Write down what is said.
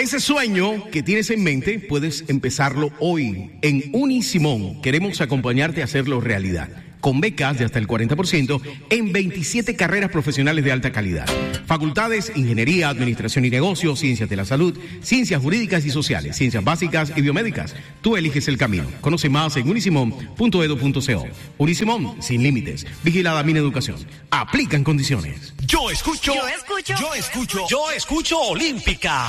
Ese sueño que tienes en mente, puedes empezarlo hoy. En Unisimón queremos acompañarte a hacerlo realidad, con becas de hasta el 40% en 27 carreras profesionales de alta calidad. Facultades: Ingeniería, Administración y Negocios, Ciencias de la Salud, Ciencias Jurídicas y Sociales, Ciencias Básicas y Biomédicas. Tú eliges el camino. Conoce más en unisimón.edu.co. Unisimón, sin límites. Vigilada Mineducación. Aplican condiciones. Yo escucho Olímpica.